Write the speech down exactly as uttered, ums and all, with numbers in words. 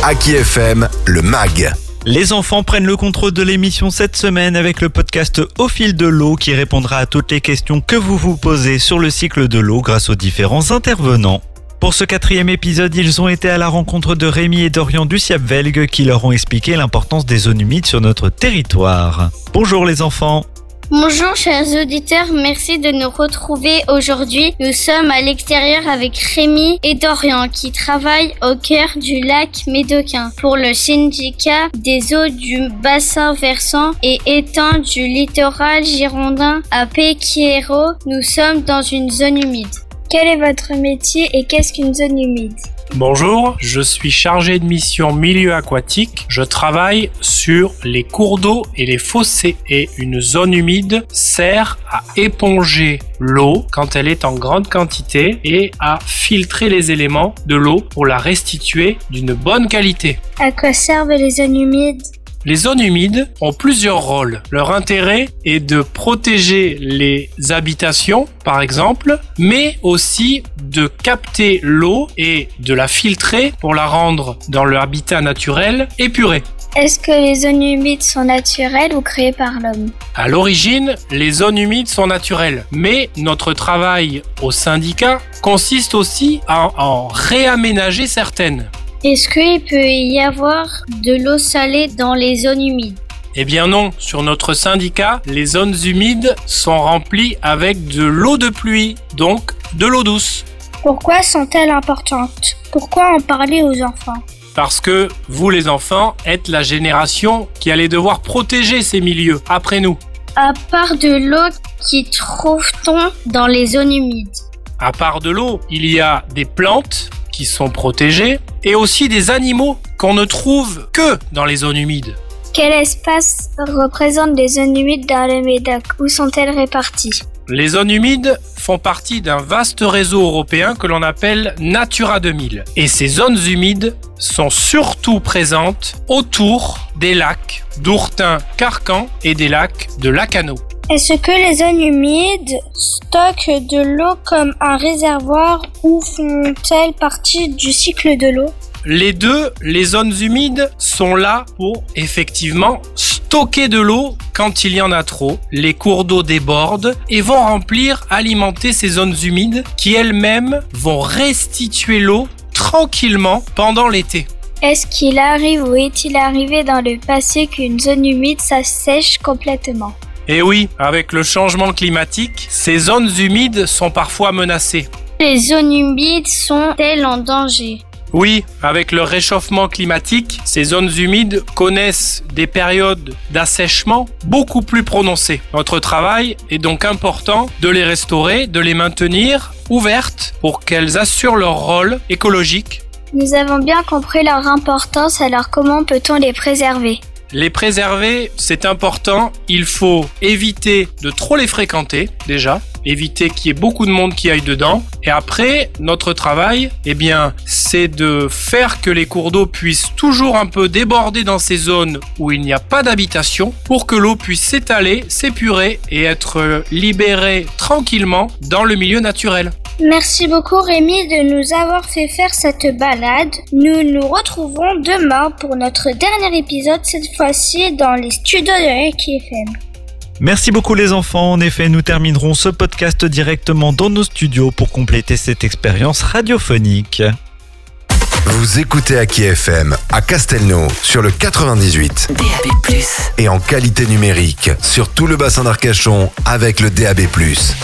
Aki F M, le mag. Les enfants prennent le contrôle de l'émission cette semaine avec le podcast Au fil de l'eau qui répondra à toutes les questions que vous vous posez sur le cycle de l'eau grâce aux différents intervenants. Pour ce quatrième épisode, ils ont été à la rencontre de Rémi et Dorian du Siap-Velg qui leur ont expliqué l'importance des zones humides sur notre territoire. Bonjour les enfants. Bonjour chers auditeurs, merci de nous retrouver aujourd'hui. Nous sommes à l'extérieur avec Rémi et Dorian qui travaillent au cœur du lac Médocain pour le syndicat des eaux du bassin versant et étang du littoral girondin à Pesquiero. Nous sommes dans une zone humide. Quel est votre métier et qu'est-ce qu'une zone humide ? Bonjour, je suis chargé de mission milieu aquatique. Je travaille sur les cours d'eau et les fossés. Et une zone humide sert à éponger l'eau quand elle est en grande quantité et à filtrer les éléments de l'eau pour la restituer d'une bonne qualité. À quoi servent les zones humides ? Les zones humides ont plusieurs rôles. Leur intérêt est de protéger les habitations, par exemple, mais aussi de capter l'eau et de la filtrer pour la rendre dans le habitat naturel épuré. Est-ce que les zones humides sont naturelles ou créées par l'homme ? À l'origine, les zones humides sont naturelles, mais notre travail au syndicat consiste aussi à en réaménager certaines. Est-ce qu'il peut y avoir de l'eau salée dans les zones humides ? Eh bien non, sur notre syndicat, les zones humides sont remplies avec de l'eau de pluie, donc de l'eau douce. Pourquoi sont-elles importantes ? Pourquoi en parler aux enfants ? Parce que vous les enfants êtes la génération qui allait devoir protéger ces milieux après nous. À part de l'eau, qu'y trouve-t-on dans les zones humides ? À part de l'eau, il y a des plantes qui sont protégées et aussi des animaux qu'on ne trouve que dans les zones humides. Quel espace représente les zones humides dans le Médoc ? Où sont-elles réparties ? Les zones humides font partie d'un vaste réseau européen que l'on appelle Natura deux mille. Et ces zones humides sont surtout présentes autour des lacs d'Ourtin-Carcan et des lacs de Lacanau. Est-ce que les zones humides stockent de l'eau comme un réservoir ou font-elles partie du cycle de l'eau ? Les deux, les zones humides sont là pour effectivement stocker de l'eau quand il y en a trop. Les cours d'eau débordent et vont remplir, alimenter ces zones humides qui elles-mêmes vont restituer l'eau tranquillement pendant l'été. Est-ce qu'il arrive ou est-il arrivé dans le passé qu'une zone humide s'assèche complètement ? Et oui, avec le changement climatique, ces zones humides sont parfois menacées. Les zones humides sont-elles en danger ? Oui, avec le réchauffement climatique, ces zones humides connaissent des périodes d'assèchement beaucoup plus prononcées. Notre travail est donc important de les restaurer, de les maintenir ouvertes pour qu'elles assurent leur rôle écologique. Nous avons bien compris leur importance, alors comment peut-on les préserver ? Les préserver, c'est important. Il faut éviter de trop les fréquenter, déjà. Éviter qu'il y ait beaucoup de monde qui aille dedans. Et après, notre travail, eh bien, c'est de faire que les cours d'eau puissent toujours un peu déborder dans ces zones où il n'y a pas d'habitation pour que l'eau puisse s'étaler, s'épurer et être libérée tranquillement dans le milieu naturel. Merci beaucoup Rémi de nous avoir fait faire cette balade. Nous nous retrouvons demain pour notre dernier épisode, cette fois-ci dans les studios de Aki F M. Merci beaucoup les enfants. En effet, nous terminerons ce podcast directement dans nos studios pour compléter cette expérience radiophonique. Vous écoutez Aki F M à Castelnau sur le quatre-vingt-dix-huit. D A B plus. Et en qualité numérique sur tout le bassin d'Arcachon avec le D A B plus.